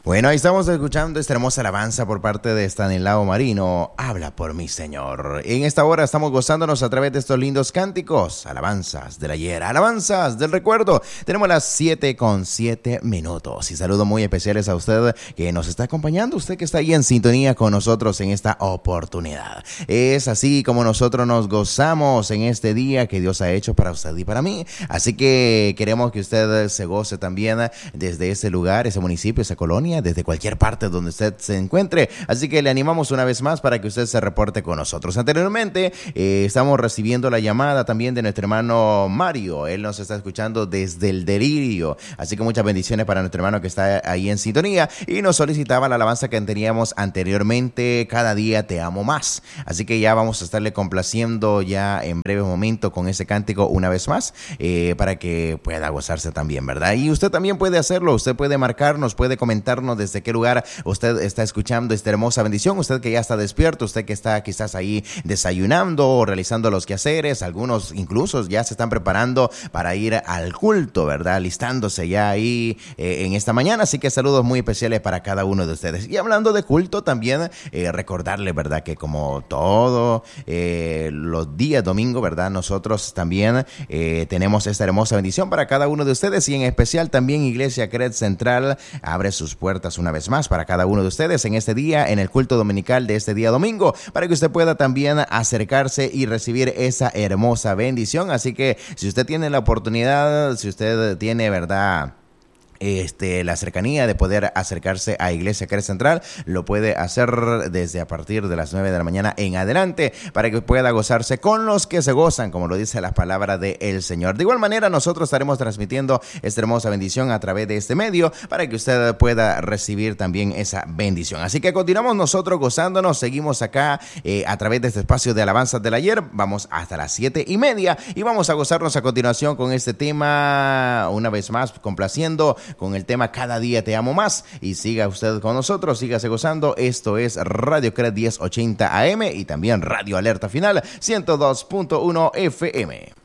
Bueno, ahí estamos escuchando esta hermosa alabanza por parte de Stanislao Marino. Habla por mí, Señor. En esta hora estamos gozándonos a través de estos lindos cánticos, alabanzas del ayer, alabanzas del recuerdo. Tenemos las 7:07. Y saludos muy especiales a usted que nos está acompañando, usted que está ahí en sintonía con nosotros en esta oportunidad. Es así como nosotros nos gozamos en este día que Dios ha hecho para usted y para mí. Así que queremos que usted se goce también desde ese lugar, ese municipio, esa colonia, desde cualquier parte donde usted se encuentre. Así que le animamos una vez más para que usted se reporte con nosotros. Anteriormente estamos recibiendo la llamada también de nuestro hermano Mario. Él nos está escuchando desde el Delirio. Así que muchas bendiciones para nuestro hermano que está ahí en sintonía y nos solicitaba la alabanza que teníamos anteriormente, Cada día te amo más. Así que ya vamos a estarle complaciendo ya en breve momento con ese cántico una vez más para que pueda gozarse también, ¿verdad? Y usted también puede hacerlo. Usted puede marcarnos, puede comentarnos desde qué lugar usted está escuchando esta hermosa bendición. Usted que ya está despierto, usted que está quizás ahí desayunando o realizando los quehaceres. Algunos incluso ya se están preparando para ir al culto, ¿verdad? Listándose ya ahí en esta mañana. Así que saludos muy especiales para cada uno de ustedes. Y hablando de culto también, recordarle, ¿verdad? Que como todos los días domingo, ¿verdad? Nosotros también tenemos esta hermosa bendición para cada uno de ustedes y en especial también Iglesia Cred Central abre sus puertas una vez más para cada uno de ustedes en este día, en el culto dominical de este día domingo, para que usted pueda también acercarse y recibir esa hermosa bendición. Así que si usted tiene la oportunidad, si usted tiene, ¿verdad?, la cercanía de poder acercarse a Iglesia Cred Central, lo puede hacer desde a partir de las 9 de la mañana en adelante para que pueda gozarse con los que se gozan, como lo dice la palabra del Señor. De igual manera, nosotros estaremos transmitiendo esta hermosa bendición a través de este medio para que usted pueda recibir también esa bendición. Así que continuamos nosotros gozándonos, seguimos acá a través de este espacio de alabanzas del ayer. Vamos hasta las 7:30 y vamos a gozarnos a continuación con este tema, una vez más complaciendo con el tema Cada día te amo más. Y siga usted con nosotros, sígase gozando. Esto es Radio Cred 1080 AM y también Radio Alerta Final 102.1 FM.